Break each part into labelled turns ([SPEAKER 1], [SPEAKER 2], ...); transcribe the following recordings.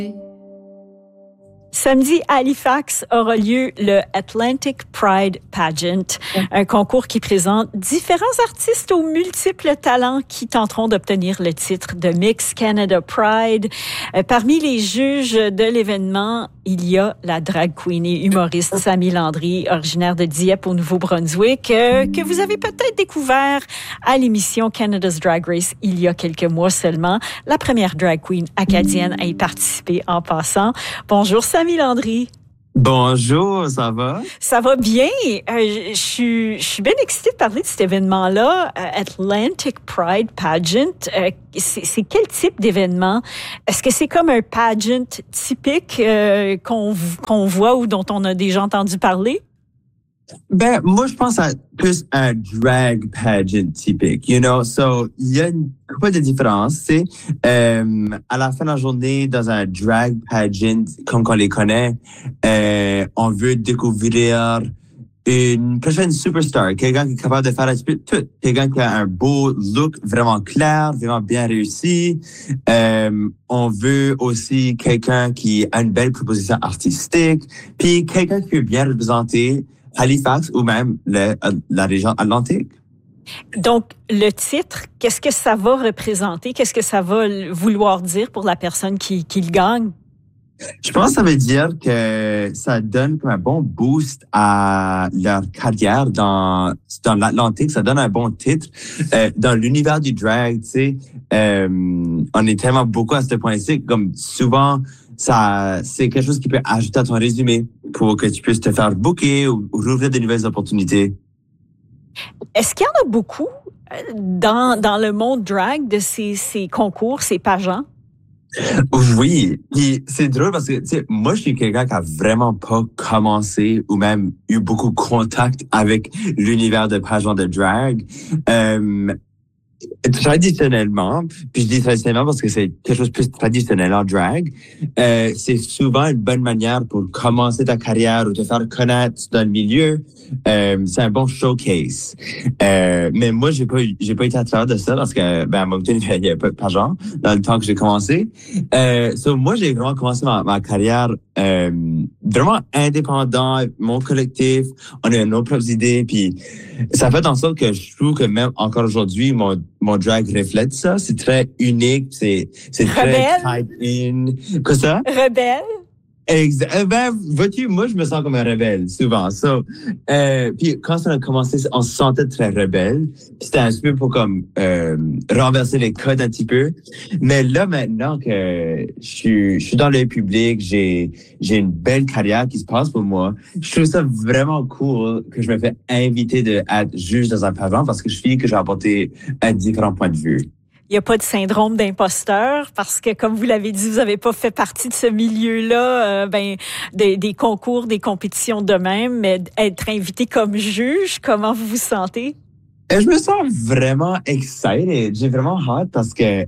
[SPEAKER 1] Samedi, à Halifax aura lieu le Atlantic Pride Pageant, un concours qui présente différents artistes aux multiples talents qui tenteront d'obtenir le titre de Miss Canada Pride. Parmi les juges de l'événement, il y a la drag queen et humoriste Sammy Landry, originaire de Dieppe au Nouveau-Brunswick, que vous avez peut-être découvert à l'émission Canada's Drag Race il y a quelques mois seulement. La première drag queen acadienne à y participer en passant. Bonjour Sammy Landry.
[SPEAKER 2] Bonjour, ça va?
[SPEAKER 1] Ça va bien. Je suis bien excitée de parler de cet événement-là, Atlantic Pride Pageant. C'est quel type d'événement? Est-ce que c'est comme un pageant typique qu'on voit ou dont on a déjà entendu parler?
[SPEAKER 2] Ben, moi, je pense à plus un drag pageant typique, you know? So, il y a une couple de différences, tu sais. À la fin de la journée, dans un drag pageant, comme on les connaît, on veut découvrir une prochaine superstar, quelqu'un qui est capable de faire un petit peu tout, quelqu'un qui a un beau look vraiment clair, vraiment bien réussi. On veut aussi quelqu'un qui a une belle proposition artistique, puis quelqu'un qui peut bien représenter Halifax ou même la région Atlantique.
[SPEAKER 1] Donc, le titre, qu'est-ce que ça va représenter? Qu'est-ce que ça va vouloir dire pour la personne qui le gagne?
[SPEAKER 2] Je pense que ça veut dire que ça donne comme un bon boost à leur carrière dans l'Atlantique. Ça donne un bon titre. Dans l'univers du drag, tu sais, on est tellement beaucoup à ce point-ci, comme souvent, c'est quelque chose qui peut ajouter à ton résumé pour que tu puisses te faire booker ou rouvrir de nouvelles opportunités.
[SPEAKER 1] Est-ce qu'il y en a beaucoup dans le monde drag de ces concours, ces pageants?
[SPEAKER 2] Oui, puis c'est drôle parce que tu sais, moi je suis quelqu'un qui a vraiment pas commencé ou même eu beaucoup de contact avec l'univers de pageants de drag. Traditionnellement, puis je dis traditionnellement parce que c'est quelque chose de plus traditionnel en drag, c'est souvent une bonne manière pour commencer ta carrière ou te faire connaître dans le milieu. C'est un bon showcase. Mais moi, j'ai pas été à travers de ça parce que, à Moncton, il y a pas de pageant dans le temps que j'ai commencé. Moi, j'ai vraiment commencé ma carrière, vraiment indépendant, mon collectif. On a nos propres idées, puis ça fait en sorte que je trouve que même encore aujourd'hui, mon drag reflète ça. C'est très unique, c'est très type in. Quoi ça?
[SPEAKER 1] Rebelle?
[SPEAKER 2] Ben, vois-tu, moi, je me sens comme un rebelle, souvent. Puis quand ça a commencé, on se sentait très rebelle. C'était un petit peu pour comme renverser les codes un petit peu. Mais là, maintenant que je suis dans le public, j'ai une belle carrière qui se passe pour moi. Je trouve ça vraiment cool que je me fais inviter d'être juge dans un pageant parce que je suis que j'ai apporté un différent point de vue.
[SPEAKER 1] Il n'y a pas de syndrome d'imposteur parce que, comme vous l'avez dit, vous n'avez pas fait partie de ce milieu-là, des concours, des compétitions de même, mais être invité comme juge, comment vous vous sentez?
[SPEAKER 2] Je me sens vraiment excited. J'ai vraiment hâte parce que,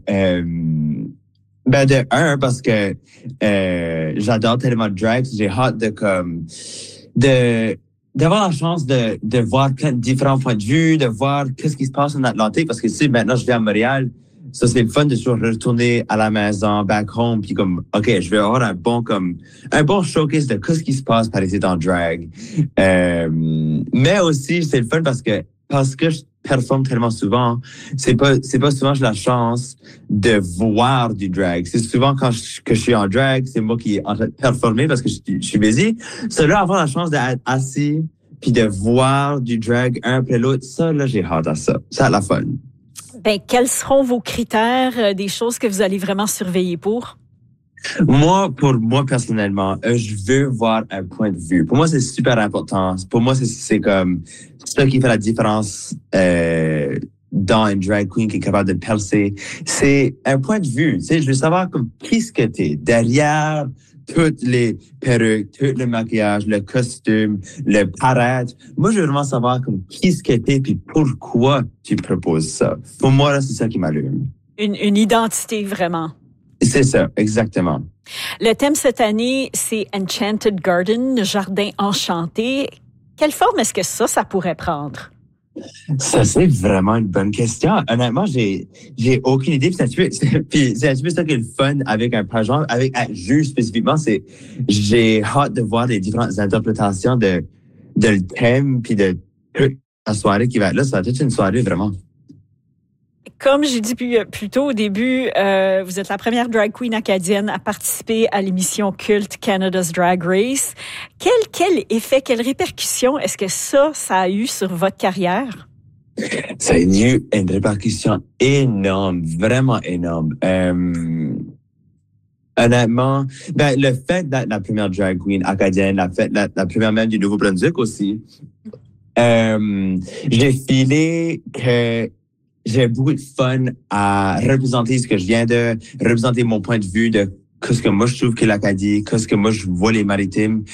[SPEAKER 2] parce que j'adore tellement de drag. J'ai hâte d'avoir la chance de voir plein de différents points de vue, de voir qu'est-ce qui se passe en Atlantique parce que si maintenant je viens à Montréal, ça c'est le fun de toujours retourner à la maison, back home, puis comme ok, je vais avoir un bon showcase de qu'est-ce qui se passe par ici dans drag. Mais aussi c'est le fun parce que je performe tellement souvent, c'est pas souvent j'ai la chance de voir du drag. C'est souvent que je suis en drag, c'est moi qui est en train de performer parce que je suis busy. C'est là avoir la chance d'être assis puis de voir du drag un après l'autre, ça là j'ai hâte à ça. Ça a la fun.
[SPEAKER 1] Ben, quels seront vos critères, des choses que vous allez vraiment surveiller pour?
[SPEAKER 2] Pour moi personnellement, je veux voir un point de vue. Pour moi, c'est super important. Pour moi, c'est comme ça qui fait la différence dans une drag queen qui est capable de percer. C'est un point de vue. Tu sais, je veux savoir comme qu'est-ce que t'es derrière toutes les perruques, tout le maquillage, le costume, le paraître. Moi, je veux vraiment savoir comme qu'est-ce que t'es puis pourquoi tu proposes ça. Pour moi, là, c'est ça qui m'allume.
[SPEAKER 1] Une identité, vraiment.
[SPEAKER 2] C'est ça, exactement.
[SPEAKER 1] Le thème cette année, c'est Enchanted Garden, le jardin enchanté. Quelle forme est-ce que ça pourrait prendre?
[SPEAKER 2] Ça, c'est vraiment une bonne question. Honnêtement, j'ai aucune idée. Puis c'est un petit peu ça qui est le fun avec un pageant, avec un jeu spécifiquement, c'est, j'ai hâte de voir les différentes interprétations de le thème puis de toute la soirée qui va être là. Ça va être une soirée vraiment.
[SPEAKER 1] Comme j'ai dit plus tôt au début, vous êtes la première drag queen acadienne à participer à l'émission culte Canada's Drag Race. Quel effet, quelle répercussion est-ce que ça a eu sur votre carrière?
[SPEAKER 2] Ça a eu une répercussion énorme, vraiment énorme. Honnêtement, ben, le fait d'être la première drag queen acadienne, la première même du Nouveau-Brunswick aussi, j'ai filé que j'ai beaucoup de fun à représenter ce que je viens de représenter, mon point de vue de ce que moi je trouve que l'Acadie, ce que moi je vois les Maritimes.